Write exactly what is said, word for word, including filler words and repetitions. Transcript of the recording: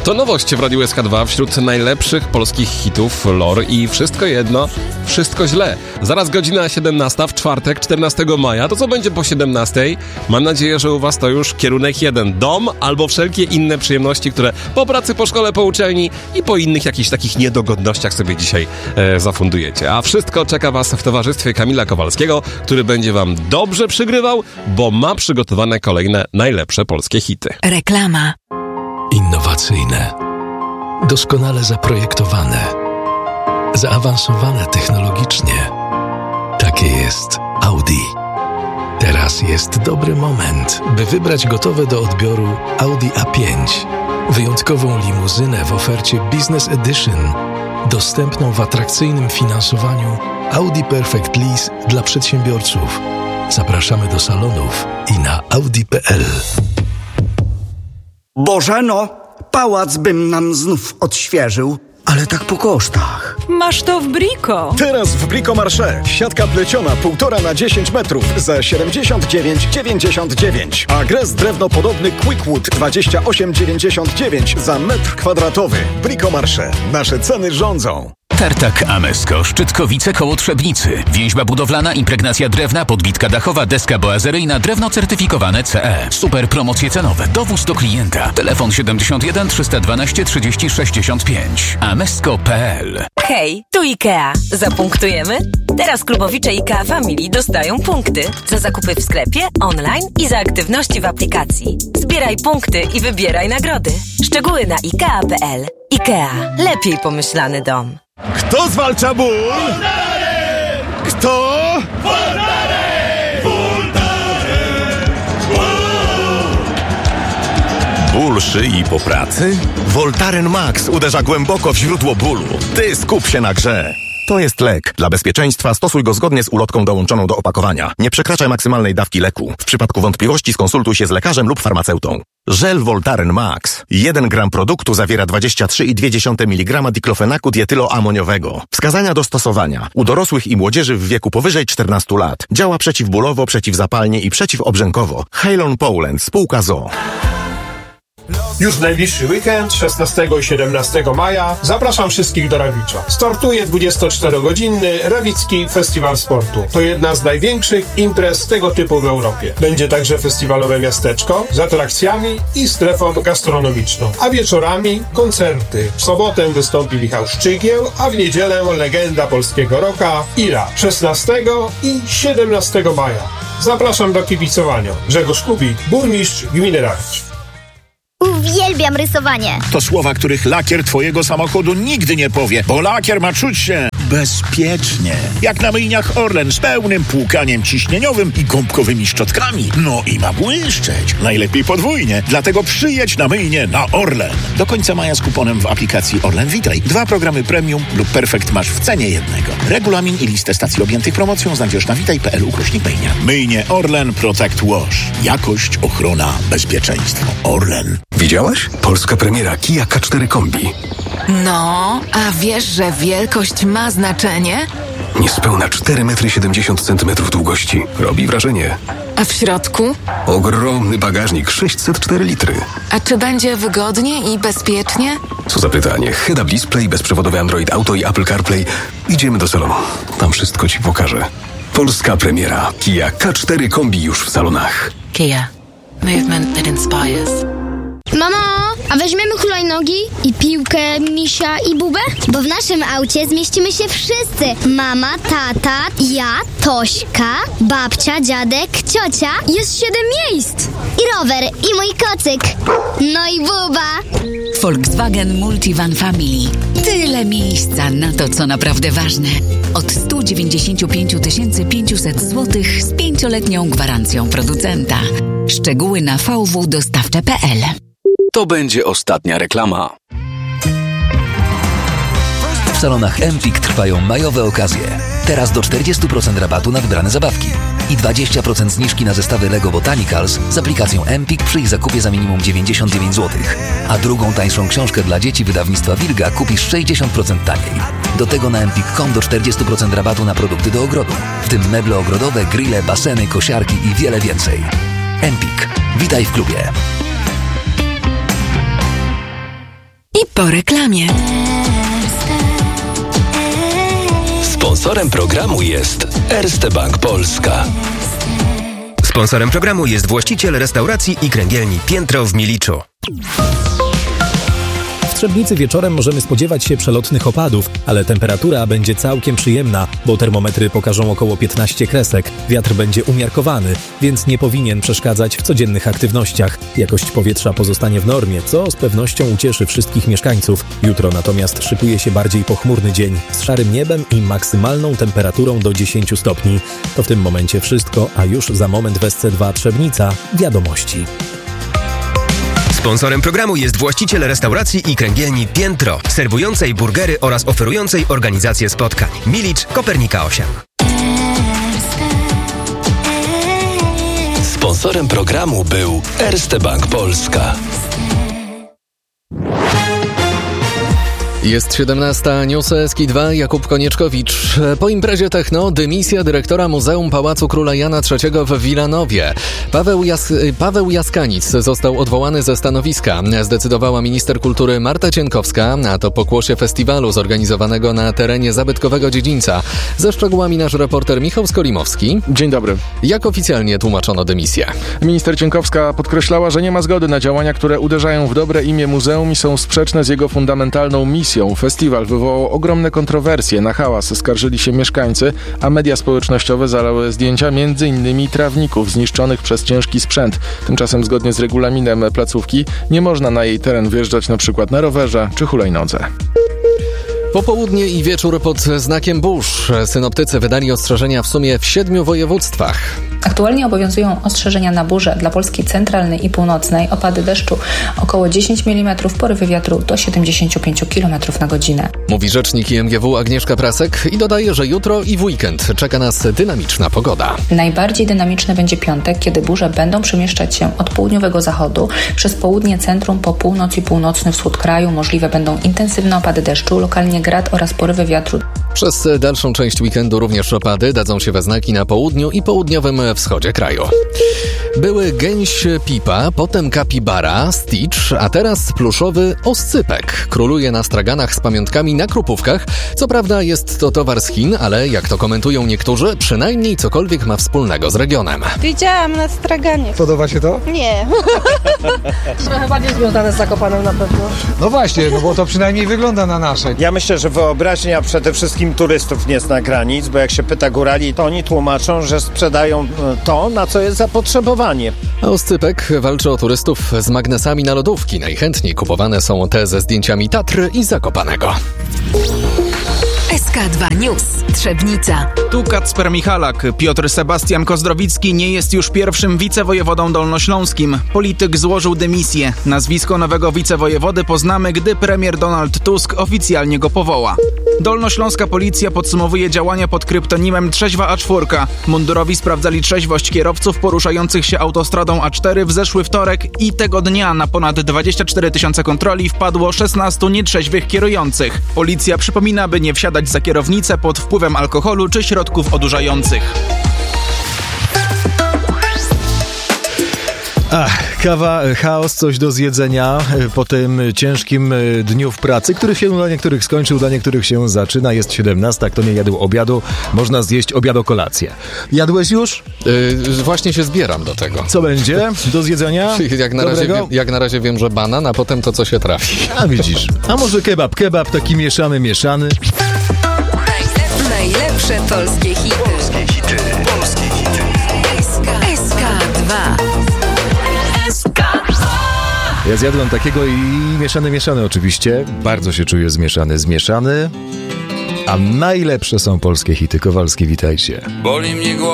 To nowość w Radiu S K dwa wśród najlepszych polskich hitów lore i wszystko jedno, wszystko źle. Zaraz godzina siedemnasta w czwartek, czternastego maja. To co będzie po siedemnastej? Mam nadzieję, że u was to już kierunek jeden. Dom albo wszelkie inne przyjemności, które po pracy, po szkole, po uczelni i po innych jakichś takich niedogodnościach sobie dzisiaj e, zafundujecie. A wszystko czeka was w towarzystwie Kamila Kowalskiego, który będzie wam dobrze przygrywał, bo ma przygotowane kolejne najlepsze polskie hity. Reklama. Innowacyjne, doskonale zaprojektowane, zaawansowane technologicznie. Takie jest Audi. Teraz jest dobry moment, by wybrać gotowe do odbioru Audi A pięć. Wyjątkową limuzynę w ofercie Business Edition, dostępną w atrakcyjnym finansowaniu Audi Perfect Lease dla przedsiębiorców. Zapraszamy do salonów i na audi kropka p l. Bożeno, pałac bym nam znów odświeżył, ale tak po kosztach. Masz to w Brico. Teraz w Brico Marché. Siatka pleciona półtora na dziesięć metrów za siedemdziesiąt dziewięć dziewięćdziesiąt dziewięć. A gres drewnopodobny Quickwood dwadzieścia osiem dziewięćdziesiąt dziewięć za metr kwadratowy. Brico Marché. Nasze ceny rządzą. Tartak Amesko, Szczytkowice koło Trzebnicy. Więźba budowlana, impregnacja drewna, podbitka dachowa, deska boazeryjna, drewno certyfikowane C E. Super promocje cenowe, dowóz do klienta. Telefon siedemdziesiąt jeden trzysta dwanaście trzydzieści sześćdziesiąt pięć. amesko kropka p l. Hej, tu IKEA. Zapunktujemy? Teraz klubowicze IKEA Family dostają punkty za zakupy w sklepie, online i za aktywności w aplikacji. Zbieraj punkty i wybieraj nagrody. Szczegóły na ikea kropka p l. IKEA. Lepiej pomyślany dom. Kto zwalcza ból? Voltaren! Kto? Voltaren! Voltaren! Ból szyi po pracy? Voltaren Max uderza głęboko w źródło bólu. Ty skup się na grze. To jest lek. Dla bezpieczeństwa stosuj go zgodnie z ulotką dołączoną do opakowania. Nie przekraczaj maksymalnej dawki leku. W przypadku wątpliwości skonsultuj się z lekarzem lub farmaceutą. Żel Voltaren Max. jeden gram produktu zawiera dwadzieścia trzy i dwie dziesiąte miligrama diklofenaku dietyloamoniowego. Wskazania do stosowania. U dorosłych i młodzieży w wieku powyżej czternastu lat. Działa przeciwbólowo, przeciwzapalnie i przeciwobrzękowo. Halon Poland. Spółka z o o. Już w najbliższy weekend, szesnastego i siedemnastego maja, zapraszam wszystkich do Rawicza. Startuje dwudziestoczterogodzinny Rawicki Festiwal Sportu. To jedna z największych imprez tego typu w Europie. Będzie także festiwalowe miasteczko z atrakcjami i strefą gastronomiczną. A wieczorami koncerty. W sobotę wystąpi Michał Szczygieł, a w niedzielę legenda polskiego rocka Ira. szesnastego i siedemnastego maja. Zapraszam do kibicowania. Grzegorz Kubik, burmistrz gminy Rawicz. Uwielbiam rysowanie. To słowa, których lakier twojego samochodu nigdy nie powie, bo lakier ma czuć się bezpiecznie. Jak na myjniach Orlen z pełnym płukaniem ciśnieniowym i gąbkowymi szczotkami. No i ma błyszczeć. Najlepiej podwójnie. Dlatego przyjedź na myjnię na Orlen. Do końca maja z kuponem w aplikacji Orlen Witaj. Dwa programy premium lub perfekt masz w cenie jednego. Regulamin i listę stacji objętych promocją znajdziesz na witaj kropka p l ukośnik myjnia. Myjnie Orlen Protect Wash. Jakość, ochrona, bezpieczeństwo. Orlen. Widziałaś? Polska premiera Kia K cztery Kombi. No, a wiesz, że wielkość ma znaczenie? Niespełna cztery metry siedemdziesiąt centymetrów długości. Robi wrażenie. A w środku? Ogromny bagażnik, sześćset cztery litry. A czy będzie wygodnie i bezpiecznie? Co za pytanie. Head-up display, bezprzewodowy Android Auto i Apple CarPlay. Idziemy do salonu. Tam wszystko ci pokażę. Polska premiera Kia K cztery Kombi już w salonach. Kia. Movement that inspires. Mamo, a weźmiemy hulajnogi i piłkę, misia i bubę? Bo w naszym aucie zmieścimy się wszyscy. Mama, tata, ja, Tośka, babcia, dziadek, ciocia. Jest siedem miejsc. I rower, i mój kocyk. No i buba. Volkswagen Multivan Family. Tyle miejsca na to, co naprawdę ważne. Od sto dziewięćdziesiąt pięć tysięcy pięćset złotych z pięcioletnią gwarancją producenta. Szczegóły na v w dostawcze kropka p l. To będzie ostatnia reklama. W salonach Empik trwają majowe okazje. Teraz do czterdzieści procent rabatu na wybrane zabawki i dwadzieścia procent zniżki na zestawy Lego Botanicals z aplikacją Empik przy ich zakupie za minimum dziewięćdziesiąt dziewięć złotych. A drugą tańszą książkę dla dzieci wydawnictwa Wilga kupisz sześćdziesiąt procent taniej. Do tego na empik kropka com do czterdzieści procent rabatu na produkty do ogrodu, w tym meble ogrodowe, grille, baseny, kosiarki i wiele więcej. Empik. Witaj w klubie. Po reklamie. Sponsorem programu jest Erste Bank Polska. Sponsorem programu jest właściciel restauracji i kręgielni Piętro w Miliczu. W Trzebnicy wieczorem możemy spodziewać się przelotnych opadów, ale temperatura będzie całkiem przyjemna, bo termometry pokażą około piętnaście kresek. Wiatr będzie umiarkowany, więc nie powinien przeszkadzać w codziennych aktywnościach. Jakość powietrza pozostanie w normie, co z pewnością ucieszy wszystkich mieszkańców. Jutro natomiast szykuje się bardziej pochmurny dzień z szarym niebem i maksymalną temperaturą do dziesięć stopni. To w tym momencie wszystko, a już za moment w S C dwa Trzebnica wiadomości. Sponsorem programu jest właściciel restauracji i kręgielni Piętro, serwującej burgery oraz oferującej organizację spotkań. Milicz, Kopernika osiem. Sponsorem programu był Erste Bank Polska. Jest siedemnasta, news S K I dwa, Jakub Konieczkowicz. Po imprezie techno dymisja dyrektora Muzeum Pałacu Króla Jana trzeciego w Wilanowie. Paweł, Jas- Paweł Jaskanic został odwołany ze stanowiska. Zdecydowała minister kultury Marta Cienkowska, a to pokłosie festiwalu zorganizowanego na terenie zabytkowego dziedzińca. Ze szczegółami nasz reporter Michał Skolimowski. Dzień dobry. Jak oficjalnie tłumaczono dymisję? Minister Cienkowska podkreślała, że nie ma zgody na działania, które uderzają w dobre imię muzeum i są sprzeczne z jego fundamentalną misją. Festiwal wywołał ogromne kontrowersje. Na hałas skarżyli się mieszkańcy, a media społecznościowe zalały zdjęcia między innymi trawników zniszczonych przez ciężki sprzęt. Tymczasem zgodnie z regulaminem placówki nie można na jej teren wjeżdżać na przykład na rowerze czy hulajnodze. Popołudnie i wieczór pod znakiem burz. Synoptycy wydali ostrzeżenia w sumie w siedmiu województwach. Aktualnie obowiązują ostrzeżenia na burze dla Polski centralnej i północnej, opady deszczu około dziesięć milimetrów, porywy wiatru do siedemdziesiąt pięć kilometrów na godzinę. Mówi rzecznik I M G W Agnieszka Prasek i dodaje, że jutro i w weekend czeka nas dynamiczna pogoda. Najbardziej dynamiczny będzie piątek, kiedy burze będą przemieszczać się od południowego zachodu przez południe centrum po północ i północny wschód kraju. Możliwe będą intensywne opady deszczu, lokalnie grad oraz porywy wiatru. Przez dalszą część weekendu również opady dadzą się we znaki na południu i południowym wschodzie kraju. Były gęś Pipa, potem kapibara, Stitch, a teraz pluszowy oscypek. Króluje na straganach z pamiątkami na Krupówkach. Co prawda jest to towar z Chin, ale jak to komentują niektórzy, przynajmniej cokolwiek ma wspólnego z regionem. Widziałam na straganie. Podoba się to? Nie. Trochę bardziej związane z Zakopanem na pewno. No właśnie, no bo to przynajmniej wygląda na nasze. Ja myślę, że wyobraźnia przede wszystkim turystów nie zna granic, bo jak się pyta górali, to oni tłumaczą, że sprzedają to, na co jest zapotrzebowanie. A oscypek walczy o turystów z magnesami na lodówki. Najchętniej kupowane są te ze zdjęciami Tatry i Zakopanego. S K dwa News. Trzebnica. Tu Kacper Michalak. Piotr Sebastian Kozdrowicki nie jest już pierwszym wicewojewodą dolnośląskim. Polityk złożył dymisję. Nazwisko nowego wicewojewody poznamy, gdy premier Donald Tusk oficjalnie go powoła. Dolnośląska policja podsumowuje działania pod kryptonimem Trzeźwa A cztery. Mundurowi sprawdzali trzeźwość kierowców poruszających się autostradą A cztery w zeszły wtorek i tego dnia na ponad dwadzieścia cztery tysiące kontroli wpadło szesnastu nietrzeźwych kierujących. Policja przypomina, by nie wsiadać za kierownicę pod wpływem alkoholu czy środków odurzających. Ach, kawa, chaos, coś do zjedzenia po tym ciężkim dniu w pracy, który się dla niektórych skończył, dla niektórych się zaczyna. Jest siedemnasta, kto nie jadł obiadu, można zjeść obiado-kolację. Jadłeś już? Yy, właśnie się zbieram do tego. Co będzie do zjedzenia? Jak na, razie wiem, jak na razie wiem, że banan, a potem to, co się trafi. A widzisz. A może kebab, kebab taki mieszany, mieszany. Najlepsze polskie hity. Polskie hity. Polskie hity. S K dwa. Ja zjadłem takiego i mieszany, mieszany oczywiście. Bardzo się czuję zmieszany, zmieszany. A najlepsze są polskie hity. Kowalski, witajcie. Boli mnie głowa.